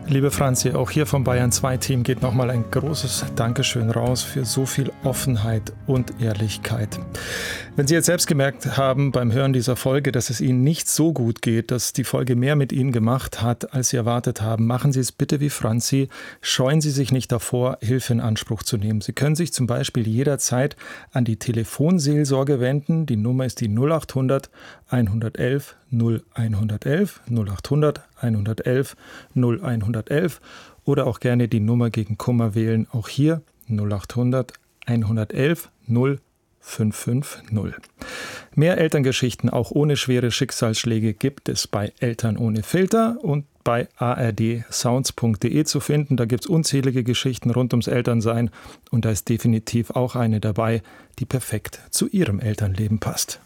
Liebe Franzi, auch hier vom Bayern 2 Team geht nochmal ein großes Dankeschön raus für so viel Offenheit und Ehrlichkeit. Wenn Sie jetzt selbst gemerkt haben beim Hören dieser Folge, dass es Ihnen nicht so gut geht, dass die Folge mehr mit Ihnen gemacht hat, als Sie erwartet haben, machen Sie es bitte wie Franzi. Scheuen Sie sich nicht davor, Hilfe in Anspruch zu nehmen. Sie können sich zum Beispiel jederzeit an die Telefonseelsorge wenden. Die Nummer ist die 0800 111 0111 0800 111 0111 oder auch gerne die Nummer gegen Kummer wählen. Auch hier 0800 111 0550. Mehr Elterngeschichten auch ohne schwere Schicksalsschläge gibt es bei Eltern ohne Filter und bei ardsounds.de zu finden. Da gibt es unzählige Geschichten rund ums Elternsein und da ist definitiv auch eine dabei, die perfekt zu Ihrem Elternleben passt.